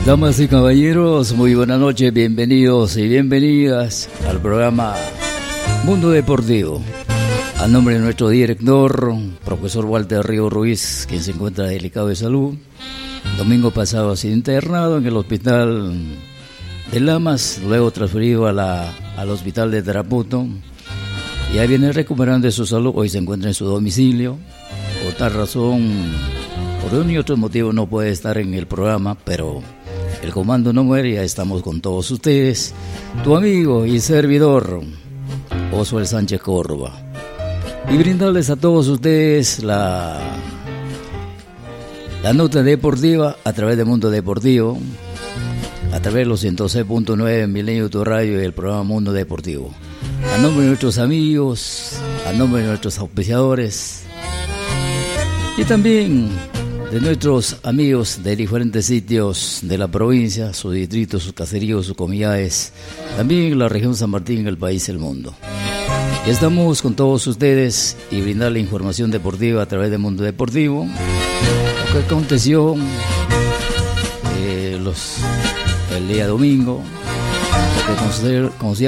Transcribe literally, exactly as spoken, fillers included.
Damas y caballeros, muy buenas noches, bienvenidos y bienvenidas al programa Mundo Deportivo. A nombre de nuestro director, profesor Walter Río Ruiz, quien se encuentra delicado de salud. Domingo pasado ha sido internado en el hospital de Lamas, luego transferido a la, al hospital de Tarapoto. Ya viene recuperando de su salud, hoy se encuentra en su domicilio. Por tal razón, por un y otro motivo no puede estar en el programa, pero el comando no muere, ya estamos con todos ustedes. Tu amigo y servidor, Oswald Sánchez Córdoba. Y brindarles a todos ustedes la, la nota deportiva a través de Mundo Deportivo, a través de los ciento seis punto nueve en Milenio Tu Radio y el programa Mundo Deportivo. A nombre de nuestros amigos, a nombre de nuestros auspiciadores y también de nuestros amigos de diferentes sitios de la provincia, sus distritos, sus caseríos, sus comunidades, también la región San Martín, el país y el mundo. Ya estamos con todos ustedes y brindar la información deportiva a través del Mundo Deportivo. Lo que aconteció eh, los, el día domingo, lo que considero, considero